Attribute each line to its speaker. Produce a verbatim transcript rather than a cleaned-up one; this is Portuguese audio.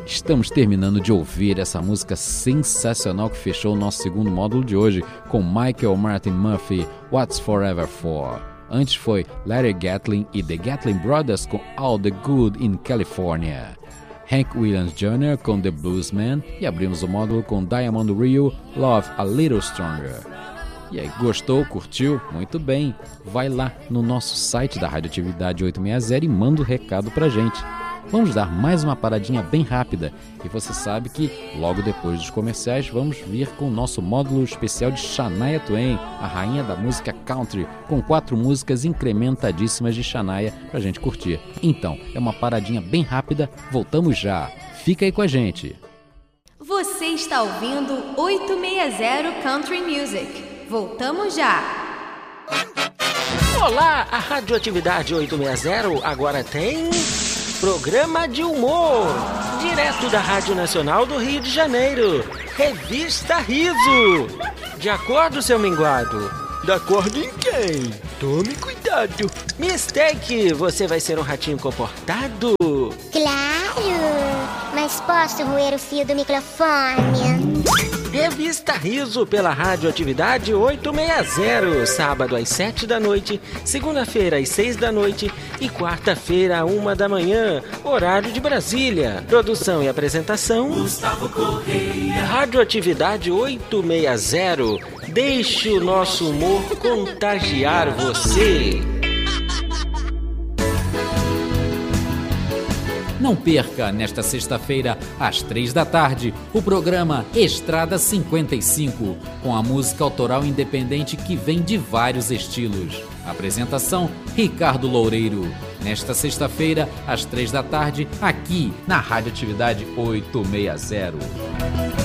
Speaker 1: Estamos terminando de ouvir essa música sensacional que fechou o nosso segundo módulo de hoje com Michael Martin Murphey, What's Forever For. Antes foi Larry Gatlin e The Gatlin Brothers com All the Good in California. Hank Williams Júnior com The Bluesman e abrimos o módulo com Diamond Rio, Love a Little Stronger. E aí, gostou? Curtiu? Muito bem! Vai lá no nosso site da Radioatividade oitocentos e sessenta e manda um recado pra gente. Vamos dar mais uma paradinha bem rápida e você sabe que logo depois dos comerciais vamos vir com o nosso módulo especial de Shania Twain, a rainha da música country, com quatro músicas incrementadíssimas de Shania pra gente curtir. Então, é uma paradinha bem rápida, voltamos já. Fica aí com a gente.
Speaker 2: Você está ouvindo oitocentos e sessenta Country Music. Voltamos já!
Speaker 3: Olá, a Radioatividade oitocentos e sessenta agora tem programa de humor, direto da Rádio Nacional do Rio de Janeiro, Revista Riso. De acordo, seu minguado? De acordo em quem? Tome cuidado. Mistake, você vai ser um ratinho comportado?
Speaker 4: Claro, mas posso roer o fio do microfone?
Speaker 3: Revista Riso pela Radioatividade oitocentos e sessenta, sábado às sete da noite, segunda-feira às seis da noite e quarta-feira à uma da manhã, horário de Brasília. Produção e apresentação Gustavo Correia. Radioatividade oitocentos e sessenta, deixe o nosso humor contagiar você.
Speaker 1: Não perca, nesta sexta-feira, às três da tarde, o programa Estrada cinquenta e cinco, com a música autoral independente que vem de vários estilos. Apresentação, Ricardo Loureiro. Nesta sexta-feira, às três da tarde, aqui na Radioatividade oitocentos e sessenta.